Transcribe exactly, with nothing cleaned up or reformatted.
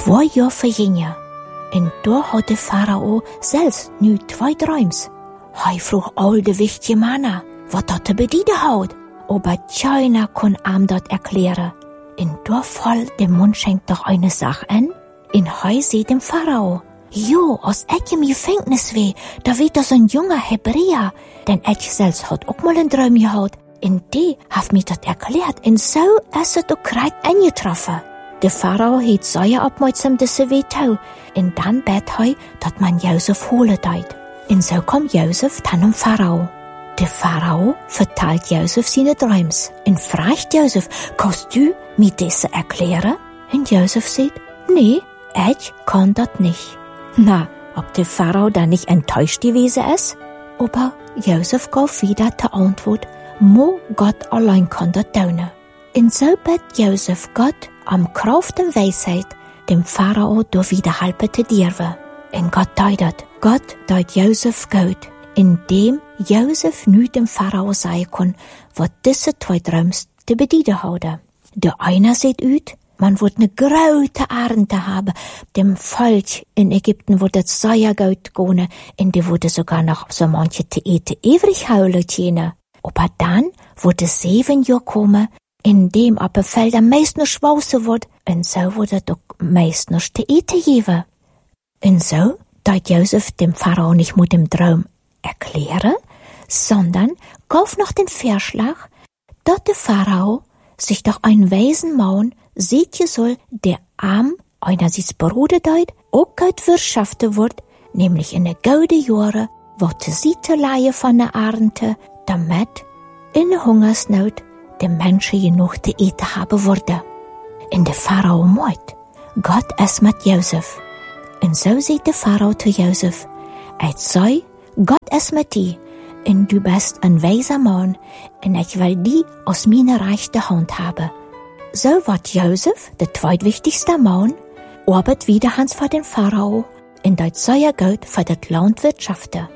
Twee jaar vergingen. En daar had de farao zelfs nu twee drooms. Hij vroeg al de wichtige mannen wat dat te beduiden houdt. Aber keiner kon hem dat erklären. En daar val de Mundschenk doch eine Sache an. En hij zei dem farao: Jo, als ik im Gefängnis wee, da weet dat een jonge Hebräer. Denn ik zelfs had ook mal een droom gehad. En die heeft mij dat erklärt. En zo is het ook krijgt ingetroffen. De farao heeft zeer opmerksam deze wee toe. En dan bad hij dat man Jozef holen deed. En zo kwam Jozef dan om farao. De farao vertelt Jozef zijn droms. En vraagt Jozef: Kannst du mir deze erklären? En Jozef zegt: Nee, ik kan dat niet. Na, ob de farao dan niet enttäuscht gewesen is? Aber Jozef gaf wieder de antwoord: Mo Gott allein kan dat doen. En zo bad Jozef Gott am Kraft en wijsheid dem farao door wieder helpen te dierven. En Gott deed dat. Gott deed Jozef goed, indem Jozef nu dem farao zeggen kon wat deze twee droms te beduiden houden. De ene ziet uit: man wordt een grote Ernte hebben. Dem Volk in Ägypten wordt het zeer goed gaan en die worden sogar nog so manche te eten ewig houden tjene. Aber dan wordt de zeven jaar komen, in dem op het veld am meisten schwauze wordt, en zo wordt het ook meestens te eten geven. En zo deed Jozef dem farao nicht mit dem Traum erklären, sondern gaf noch den Vorschlag, dat de farao sich doch ein Wesen mauen, sehtje soll, der arm einerseits Bruder deut, auch gut wirtschaften wird, nämlich in de gouden jaren, wordt de ziete leien van de Ernte, damit in de Hungersnood de Menschen genoeg te eten hebben worden. En de farao moeit, Gott is met Jozef. En zo zei de farao te Jozef: Ik zei, Gott is met die, en du bist een wijzer man, en ik wil die als mijn rechte hand hebben. Zo wordt Jozef, de zweitwichtigste man, arbeitet wieder Hans voor den farao, en dat zeer goed voor het land wirtschaften.